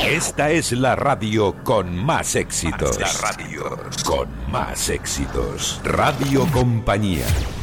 Esta es la radio con más éxitos. La radio con más éxitos. Radio Compañía.